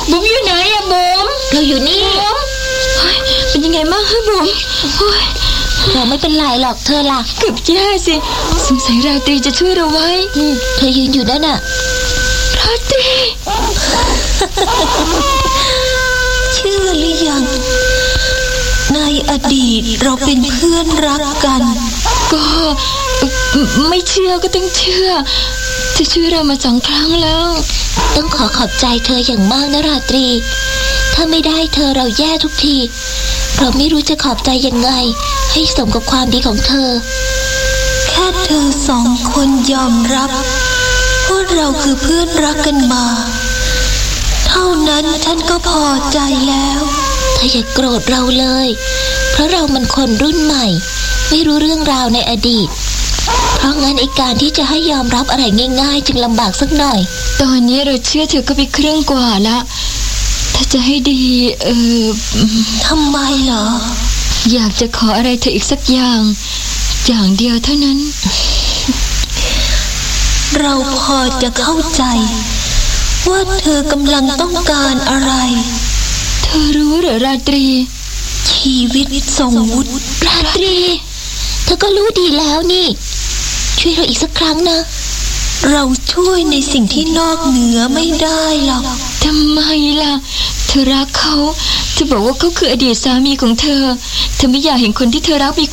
บุ๋มอยู่ไหนอะบุ๋มเราอยู่นี่เป็นยังไงบ้างฮะบุ๋มเราไม่เป็นไรหรอกเธอล่ะเกือบแย่สิสงสัยราตรีจะช่วยเราไว้เธอยืนอยู่นั่นน่ะราตรีเชื่อหรือยังในอดีตเราเป็นเพื่อนรักกันก็ไม่เชื่อก็ต้องเชื่อจะช่วยเรามา2 ครั้งแล้วต้องขอบใจเธออย่างมากนะราตรีถ้าไม่ได้เธอเราแย่ทุกทีเราไม่รู้จะขอบใจยังไงให้สมกับความดีของเธอแค่เธอ2 คนยอมรับว่าเราคือเพื่อนรักกันมาเท่านั้นฉันก็พอใจแล้วเธออย่าโกรธเราเลยเพราะเรามันคนรุ่นใหม่ไม่รู้เรื่องราวในอดีตเพราะงั้นไอ้การที่จะให้ยอมรับอะไรง่ายๆจึงลำบากสักหน่อยตอนนี้เราเชื่อเธอก็ไปครึ่งกว่าละถ้าจะให้ดีทำไมเหรออยากจะขออะไรเธออีกสักอย่างเดียวเท่านั้นเราพอจะเข้าใจว่าเธอกำลังต้องการอะไรเธอรู้เหรอราตรีชีวิตทรงวุฒิราตรีเธอก็รู้ดีแล้วนี่ช่วยเราอีกสักครั้งนะเราช่วยในสิ่งที่นอกเหนือไม่ได้หรอกทำไมล่ะเธอรักเขาเธอบอกว่าเขาคืออดีตสามีของเธอไม่อยากเห็นคนที่เธอรักมี